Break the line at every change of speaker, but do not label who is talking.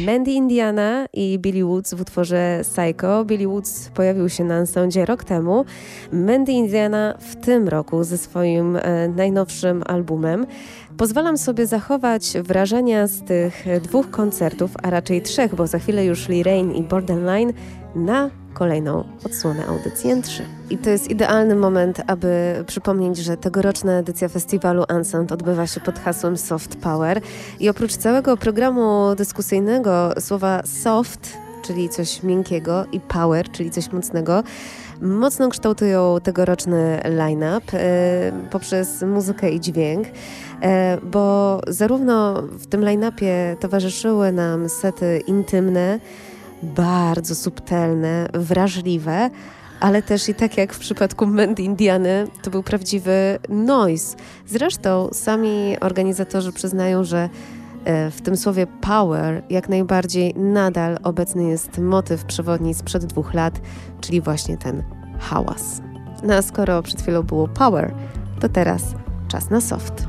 Mandy Indiana i Billy Woods w utworze Psycho. Billy Woods pojawił się na Unsoundzie rok temu. Mandy Indiana w tym roku ze swoim najnowszym albumem. Pozwalam sobie zachować wrażenia z tych 2 koncertów, a raczej 3, bo za chwilę już Lee Rain i Borderline na kolejną odsłonę audycji N3. I to jest idealny moment, aby przypomnieć, że tegoroczna edycja festiwalu Unsound odbywa się pod hasłem Soft Power. I oprócz całego programu dyskusyjnego słowa soft, czyli coś miękkiego, i power, czyli coś mocnego, mocno kształtują tegoroczny line-up poprzez muzykę i dźwięk, bo zarówno w tym line-upie towarzyszyły nam sety intymne, bardzo subtelne, wrażliwe, ale też i tak jak w przypadku Mandy Indiany, to był prawdziwy noise. Zresztą sami organizatorzy przyznają, że w tym słowie power jak najbardziej nadal obecny jest motyw przewodni sprzed 2 lat, czyli właśnie ten hałas. No a skoro przed chwilą było power, to teraz czas na soft.